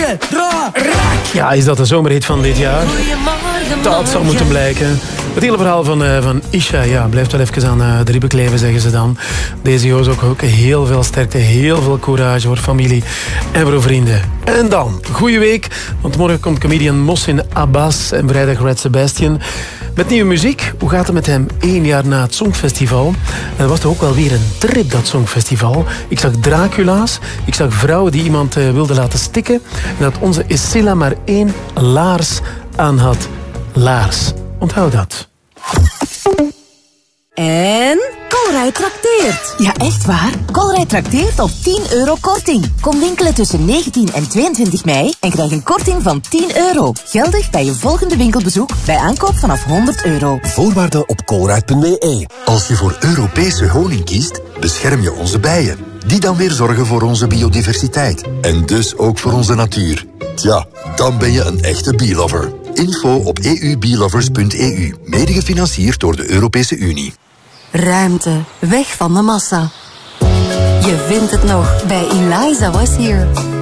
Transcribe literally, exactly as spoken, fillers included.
Raaien! Ra! Raak! Ja, is dat de zomerhit van dit jaar? Dat zal moeten blijken. Het hele verhaal van, uh, van Isha ja, blijft wel even aan uh, de ribben kleven, zeggen ze dan. Deze jongens ook, ook heel veel sterkte, heel veel courage voor familie en voor vrienden. En dan, goeie week, want morgen komt comedian Mohsin Abbas en vrijdag Red Sebastian. Met nieuwe muziek, hoe gaat het met hem één jaar na het Songfestival? En dat was toch ook wel weer een trip, dat Songfestival. Ik zag Dracula's, ik zag vrouwen die iemand uh, wilden laten stikken. En dat onze Isilla maar één laars aan had. Laars. Onthoud dat. En Colruyt trakteert. Ja, echt waar? Colruyt trakteert op tien euro korting. Kom winkelen tussen negentien en tweeëntwintig mei en krijg een korting van tien euro. Geldig bij je volgende winkelbezoek bij aankoop vanaf honderd euro. Voorwaarden op colruyt punt b e. Als je voor Europese honing kiest, bescherm je onze bijen. Die dan weer zorgen voor onze biodiversiteit. En dus ook voor onze natuur. Tja, dan ben je een echte bee-lover. Info op e u beelovers punt e u. Mede gefinancierd door de Europese Unie. Ruimte. Weg van de massa. Je vindt het nog bij Eliza Was Here.